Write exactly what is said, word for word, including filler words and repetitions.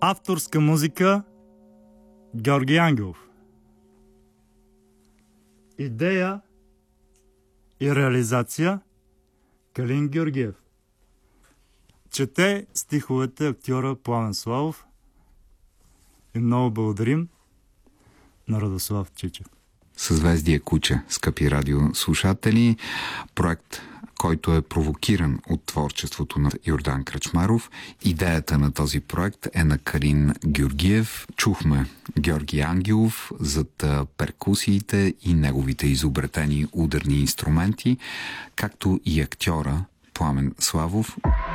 Авторска музика Георги Ангелов. Идея и реализация Калин Георгиев. Чете стиховете актьора Пламен Славов и много благодарим на Радослав Чичев. Съзвездие куче, скъпи радиослушатели, проект, който е провокиран от творчеството на Йордан Кръчмаров. Идеята на този проект е на Калин Георгиев. Чухме Георги Ангелов зад перкусиите и неговите изобретени ударни инструменти, както и актьора Пламен Славов.